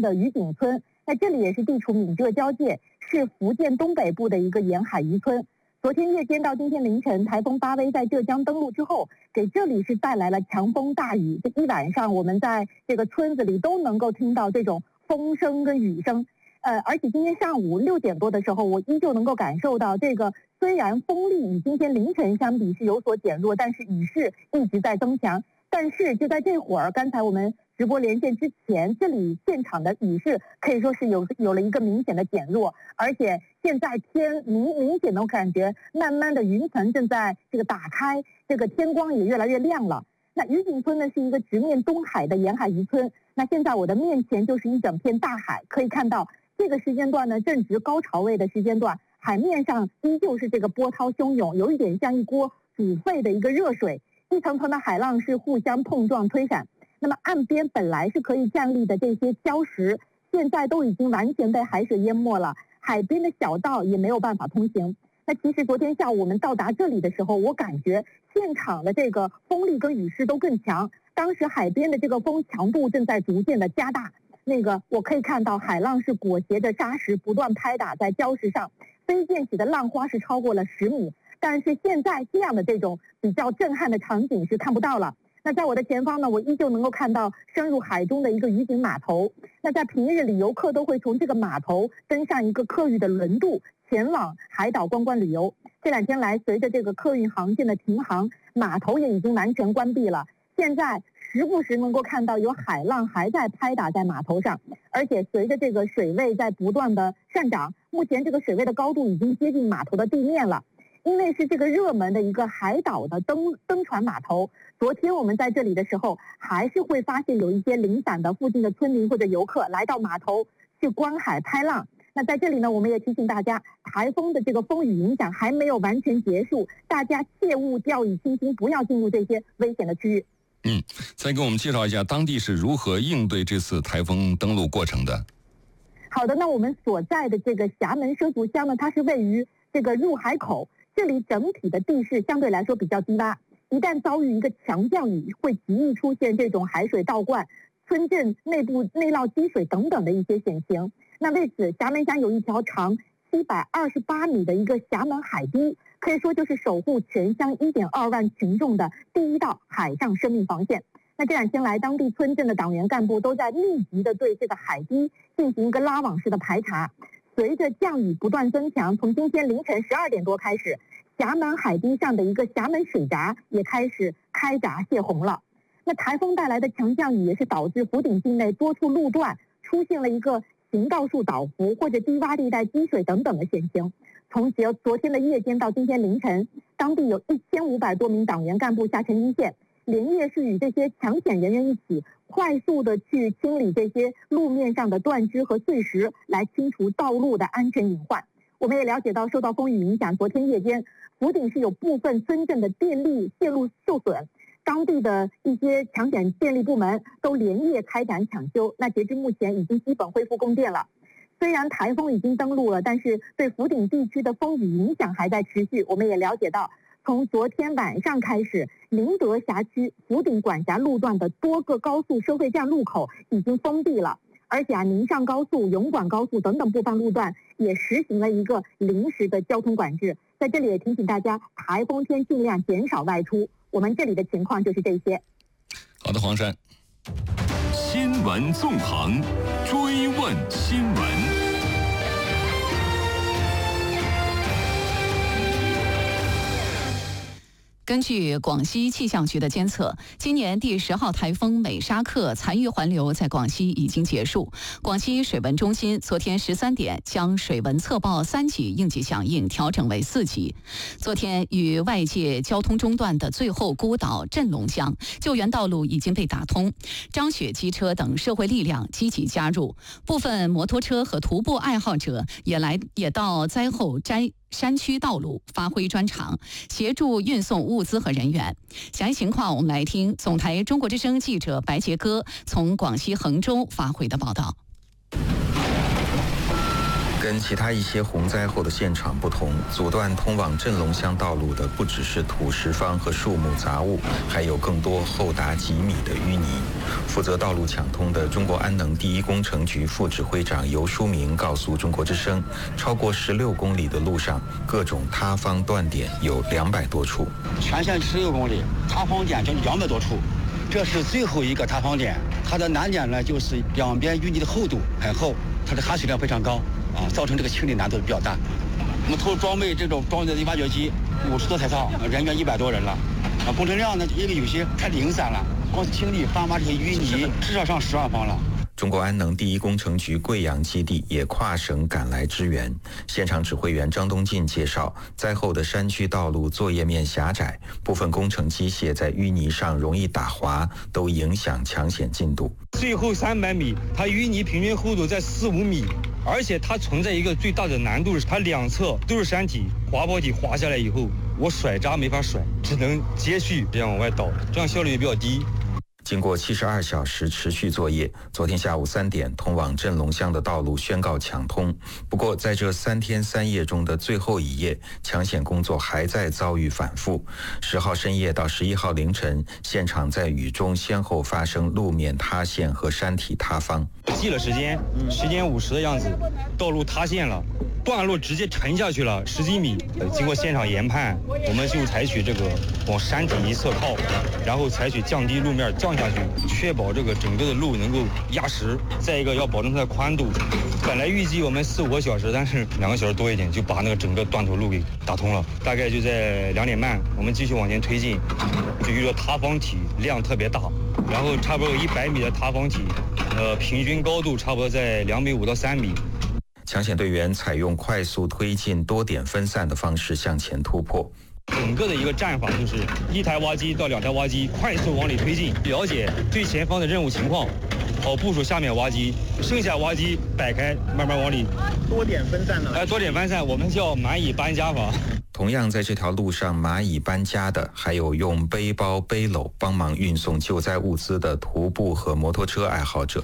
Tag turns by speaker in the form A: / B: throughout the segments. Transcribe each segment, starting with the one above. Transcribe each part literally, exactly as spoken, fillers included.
A: 的渔景村。那这里也是地处闽浙交界，是福建东北部的一个沿海渔村。昨天夜间到今天凌晨，台风巴威在浙江登陆之后，给这里是带来了强风大雨。这一晚上，我们在这个村子里都能够听到这种风声跟雨声。呃，而且今天上午六点多的时候，我依旧能够感受到这个，虽然风力与今天凌晨相比是有所减弱，但是雨势一直在增强。但是就在这会儿，刚才我们直播连线之前，这里现场的雨势可以说是有有了一个明显的减弱，而且现在天明明显的感觉，慢慢的云层正在这个打开，这个天光也越来越亮了。那渔景村呢是一个直面东海的沿海渔村，那现在我的面前就是一整片大海，可以看到这个时间段呢正值高潮位的时间段，海面上依旧是这个波涛汹涌，有一点像一锅煮沸的一个热水。一层层的海浪是互相碰撞推闪，那么岸边本来是可以站立的这些礁石，现在都已经完全被海水淹没了，海边的小道也没有办法通行。那其实昨天下午我们到达这里的时候，我感觉现场的这个风力跟雨势都更强，当时海边的这个风强度正在逐渐的加大，那个我可以看到海浪是裹挟着沙石不断拍打在礁石上，飞溅起的浪花是超过了十米。但是现在这样的这种比较震撼的场景是看不到了。那在我的前方呢，我依旧能够看到深入海中的一个渔景码头。那在平日里，游客都会从这个码头登上一个客运的轮渡，前往海岛观光旅游。这两天来，随着这个客运航线的停航，码头也已经完全关闭了。现在时不时能够看到有海浪还在拍打在码头上，而且随着这个水位在不断的上涨，目前这个水位的高度已经接近码头的地面了。因为是这个热门的一个海岛的登登船码头，昨天我们在这里的时候，还是会发现有一些零散的附近的村民或者游客来到码头去观海拍浪。那在这里呢，我们也提醒大家，台风的这个风雨影响还没有完全结束，大家切勿掉以轻心，不要进入这些危险的区域。
B: 嗯，再给我们介绍一下当地是如何应对这次台风登陆过程的。
A: 好的，那我们所在的这个厦门畲族乡呢，它是位于这个入海口。这里整体的地势相对来说比较低洼，一旦遭遇一个强降雨，会极易出现这种海水倒灌、村镇内部内涝积水等等的一些险情。那为此，厦门乡有一条长七百二十八米的一个厦门海堤，可以说就是守护全乡一点二万群众的第一道海上生命防线。那这两天来，当地村镇的党员干部都在密集的对这个海堤进行一个拉网式的排查。随着降雨不断增强，从今天凌晨十二点多开始，厦门海堤上的一个厦门水闸也开始开闸泄洪了。那台风带来的强降雨也是导致福鼎境内多处路段出现了一个行道树倒伏或者低洼地带积水等等的险情。从昨天的夜间到今天凌晨，当地有一千五百多名党员干部下沉一线，连夜是与这些抢险人员一起快速的去清理这些路面上的断枝和碎石，来清除道路的安全隐患。我们也了解到，受到风雨影响，昨天夜间福鼎是有部分村镇的电力线路受损，当地的一些抢险电力部门都连夜开展抢修。那截至目前，已经基本恢复供电了。虽然台风已经登陆了，但是对福鼎地区的风雨影响还在持续。我们也了解到，从昨天晚上开始，宁德辖区福鼎管辖路段的多个高速收费站路口已经封闭了，而且啊，宁上高速、永广高速等等部分路段也实行了一个临时的交通管制。在这里也提醒大家，台风天尽量减少外出。我们这里的情况就是这些。
B: 好的，黄珊。
C: 新闻纵横，追问新闻。
D: 根据广西气象局的监测，今年第十号台风美沙克残余环流在广西已经结束。广西水文中心昨天十三点将水文测报三级应急响应调整为四级。昨天与外界交通中断的最后孤岛镇龙乡救援道路已经被打通，张雪机车等社会力量积极加入，部分摩托车和徒步爱好者也来也到灾后摘。山区道路发挥专长，协助运送物资和人员。详细情况，我们来听总台中国之声记者白杰歌从广西衡州发回的报道。
E: 跟其他一些洪灾后的现场不同，阻断通往镇龙乡道路的不只是土石方和树木杂物，还有更多厚达几米的淤泥。负责道路抢通的中国安能第一工程局副指挥长游书明告诉中国之声，超过十六公里的路上，各种塌方断点有两百多处，
F: 全线十六公里，塌方点就两百多处。这是最后一个塌方点，它的难点呢就是两边淤泥的厚度很厚，它的含水量非常高啊，造成这个清理难度比较大。我们投入装备这种装载的挖掘机五十多台套，人员一百多人了啊，工程量呢因为有些太零散了，光是清理翻挖这些淤泥至少上十万方了。
E: 中国安能第一工程局贵阳基地也跨省赶来支援。现场指挥员张东进介绍，灾后的山区道路作业面狭窄，部分工程机械在淤泥上容易打滑，都影响抢险进度。
G: 最后三百米，它淤泥平均厚度在四五米，而且它存在一个最大的难度是，它两侧都是山体，滑坡体滑下来以后，我甩渣没法甩，只能接续这样往外倒，这样效率也比较低。
E: 经过七十二小时持续作业，昨天下午三点，通往镇龙乡的道路宣告抢通。不过，在这三天三夜中的最后一夜，抢险工作还在遭遇反复。十号深夜到十一号凌晨，现场在雨中先后发生路面塌陷和山体塌方。
G: 记了时间，十点五十的样子，道路塌陷了。段落直接沉下去了十几米，经过现场研判，我们就采取这个往山体一侧靠，然后采取降低路面降下去，确保这个整个的路能够压实。再一个要保证它的宽度，本来预计我们四五个小时，但是两个小时多一点就把那个整个断头路给打通了。大概就在两点半，我们继续往前推进，就遇到塌方体量特别大，然后差不多有一百米的塌方体，呃，平均高度差不多在两米五到三米。
E: 抢险队员采用快速推进、多点分散的方式向前突破。
G: 整个的一个战法就是一台挖机到两台挖机，快速往里推进，了解最前方的任务情况，好部署下面挖机，剩下挖机摆开，慢慢往里。
H: 多点分散呢？
G: 哎，多点分散，我们叫蚂蚁搬家法。
E: 同样在这条路上蚂蚁搬家的，还有用背包、背篓帮忙运送救灾物资的徒步和摩托车爱好者。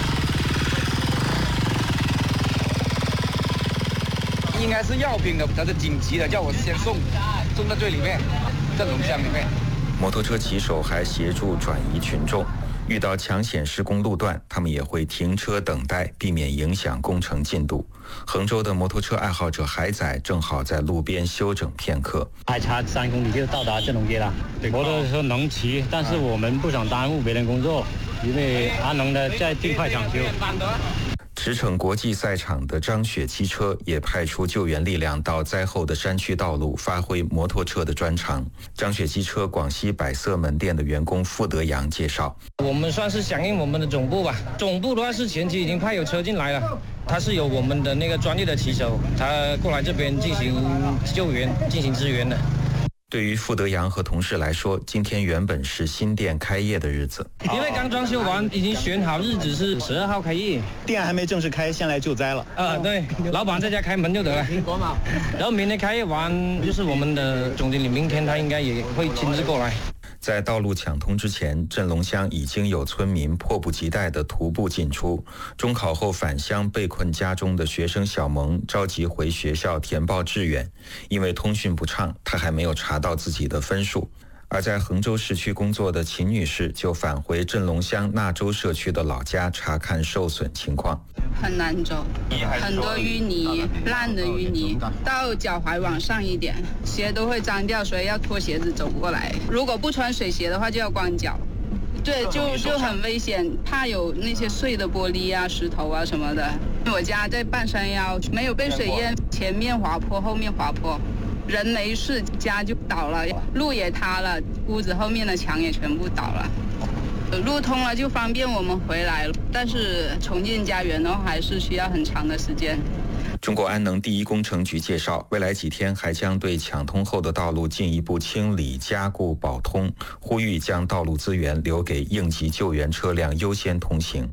I: 应该是药品的，它是紧急的，叫我先送，送到最里面，镇龙乡里面。
E: 摩托车骑手还协助转移群众，遇到抢险施工路段，他们也会停车等待，避免影响工程进度。衡州的摩托车爱好者海仔正好在路边休整片刻。
J: 还差三公里就到达镇龙街了，摩托车能骑，但是我们不想耽误别人工作，因为安能的在尽快抢修。
E: 驰骋国际赛场的张雪机车也派出救援力量到灾后的山区道路，发挥摩托车的专长。张雪机车广西百色门店的员工傅德阳介绍：
K: 我们算是响应我们的总部吧，总部的话是前期已经派有车进来了，他是有我们的那个专业的骑手，他过来这边进行救援、进行支援的。
E: 对于傅德阳和同事来说，今天原本是新店开业的日子，
K: 因为刚装修完，已经选好日子是十二号开业，
H: 店还没正式开，先来救灾了。
K: 啊，对，老板在家开门就得了。然后明天开业完，就是我们的总经理，明天他应该也会亲自过来。
E: 在道路抢通之前，镇龙乡已经有村民迫不及待地徒步进出。中考后返乡被困家中的学生小萌着急回学校填报志愿，因为通讯不畅，他还没有查到自己的分数。而在衡州市区工作的秦女士就返回镇龙乡纳州社区的老家查看受损情况。
L: 很难走，很多淤泥，烂的淤泥，到脚踝往上一点，鞋都会脏掉，所以要脱鞋子走过来。如果不穿水鞋的话，就要光脚。对，就就很危险，怕有那些碎的玻璃啊、石头啊什么的。我家在半山腰，没有被水淹，前面滑坡，后面滑坡。人没事，家就倒了，路也塌了，屋子后面的墙也全部倒了。路通了就方便我们回来了，但是重建家园的话还是需要很长的时间。
E: 中国安能第一工程局介绍，未来几天还将对抢通后的道路进一步清理、加固、保通，呼吁将道路资源留给应急救援车辆优先通行。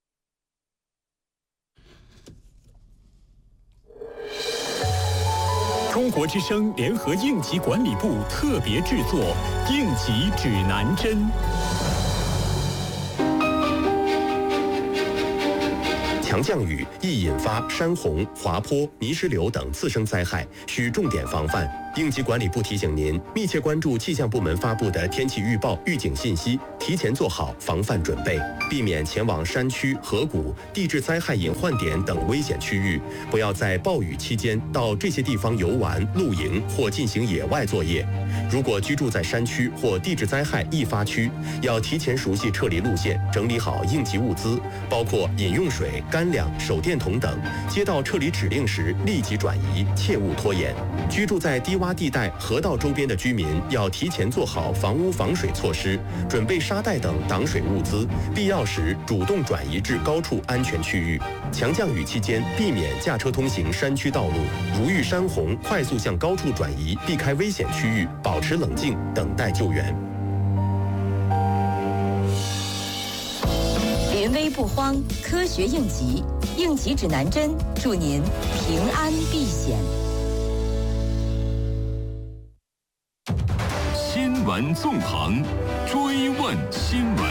C: 中国之声联合应急管理部特别制作《应急指南针》。
M: 强降雨易引发山洪、滑坡、泥石流等次生灾害，需重点防范。应急管理部提醒您，密切关注气象部门发布的天气预报、预警信息，提前做好防范准备，避免前往山区、河谷、地质灾害隐患点等危险区域。不要在暴雨期间到这些地方游玩、露营或进行野外作业。如果居住在山区或地质灾害易发区，要提前熟悉撤离路线，整理好应急物资，包括饮用水、干粮、手电筒等。接到撤离指令时，立即转移，切勿拖延。居住在低洼地带、河道周边的居民要提前做好房屋防水措施，准备沙袋等挡水物资，必要时主动转移至高处安全区域。强降雨期间，避免驾车通行山区道路，如遇山洪，快速向高处转移，避开危险区域，保持冷静，等待救援。
N: 临危不慌，科学应急，应急指南针，祝您平安避险。
C: 新闻纵横，追问新闻。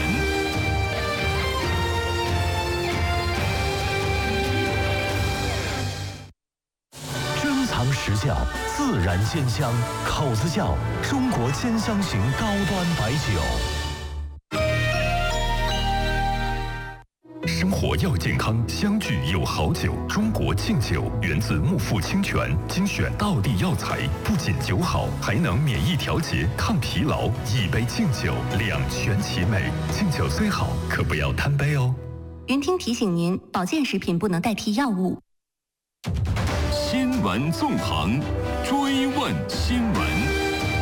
O: 珍藏实窖，自然鲜香，口子窖，中国鲜香型高端白酒。
C: 生活要健康，相聚有好酒。中国敬酒源自木富清泉，精选道地药材，不仅酒好，还能免疫调节、抗疲劳。一杯敬酒，两全其美。敬酒虽好，可不要贪杯哦。
P: 云听提醒您，保健食品不能代替药物。
C: 新闻纵横，追问新闻。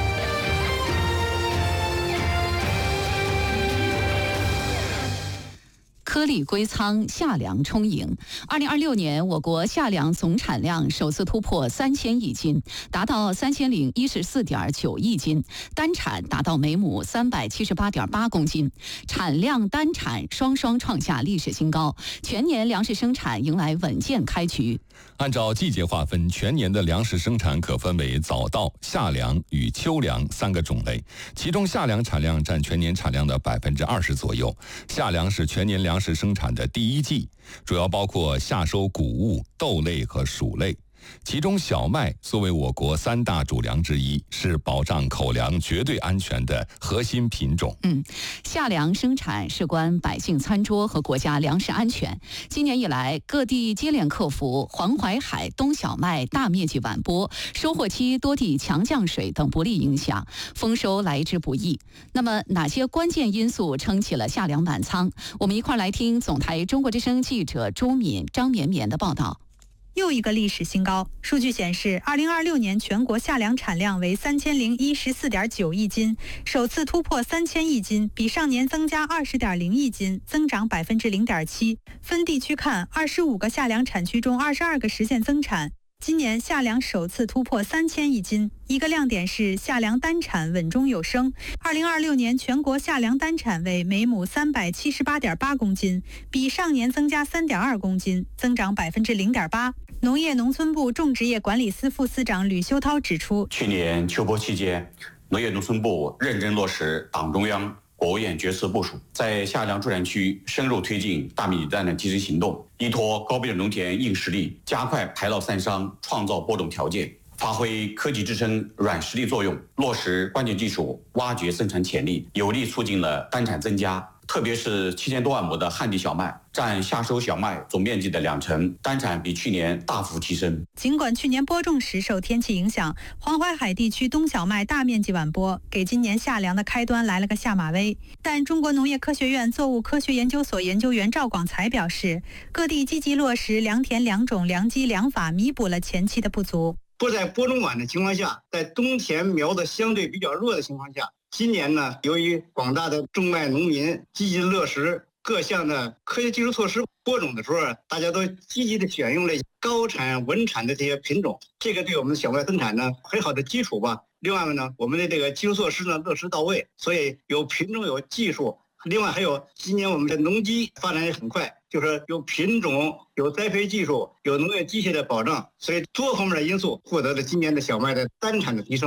D: 颗粒归仓，夏粮充盈。二零二六年，我国夏粮总产量首次突破三千亿斤，达到三千零一十四点九亿斤，单产达到每亩三百七十八点八公斤，产量单产双双创下历史新高，全年粮食生产迎来稳健开局。
B: 按照季节划分，全年的粮食生产可分为早稻、夏粮与秋粮三个种类，其中夏粮产量占全年产量的百分之二十左右。夏粮是全年粮食生产的第一季，主要包括夏收谷物、豆类和薯类。其中小麦作为我国三大主粮之一，是保障口粮绝对安全的核心品种。
D: 嗯，夏粮生产事关百姓餐桌和国家粮食安全。今年以来，各地接连克服黄淮海冬小麦大面积晚播、收获期多地强降水等不利影响，丰收来之不易。那么，哪些关键因素撑起了夏粮满仓？我们一块来听总台中国之声记者周敏、张绵绵的报道。
Q: 又一个历史新高。数据显示，二零二六年全国夏粮产量为三千零一十四点九亿斤，首次突破三千亿斤，比上年增加二十点零亿斤，增长百分之零点七。分地区看，二十五个夏粮产区中，二十二个实现增产。今年夏粮首次突破三千亿斤，一个亮点是夏粮单产稳中有升。二零二六年全国夏粮单产为每亩三百七十八点八公斤，比上年增加三点二公斤，增长百分之零点八。农业农村部种植业管理司副司长吕修涛指出，
R: 去年秋播期间，农业农村部认真落实党中央、国务院决策部署，在夏粮助产区深入推进大面积单的提升行动，依托高标准农田硬实力，加快排涝散伤，创造播种条件，发挥科技支撑软实力作用，落实关键技术，挖掘生产潜力，有力促进了单产增加。特别是七千多万亩的旱地小麦，占夏收小麦总面积的两成，单产比去年大幅提升。
Q: 尽管去年播种时受天气影响，黄淮海地区冬小麦大面积晚播，给今年夏粮的开端来了个下马威。但中国农业科学院作物科学研究所研究员赵广才表示，各地积极落实良田良种良机良法，弥补了前期的不足。
S: 不在播种晚的情况下，在冬田苗的相对比较弱的情况下，今年呢，由于广大的种麦农民积极落实各项的科学技术措施，播种的时候，大家都积极的选用了高产稳产的这些品种，这个对我们的小麦增产呢很好的基础吧。另外呢，我们的这个技术措施呢落实到位，所以有品种有技术。另外还有今年我们的农机发展也很快，就是有品种、有栽培技术、有农业机械的保障，所以多方面的因素获得了今年的小麦的单产的提升。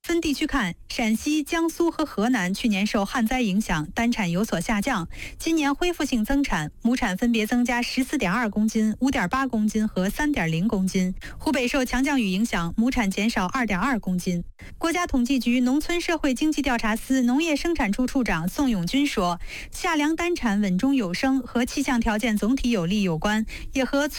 Q: 分地区看，陕西、江苏和河南去年受旱灾影响，单产有所下降，今年恢复性增产，亩产分别增加十四点二公斤、五点八公斤和三点零公斤。湖北受强降雨影响，亩产减少二点二公斤。国家统计局农村社会经济调查司农业生产处处长宋永军说，夏粮单产稳中有升和气象条件总体有利有关，也和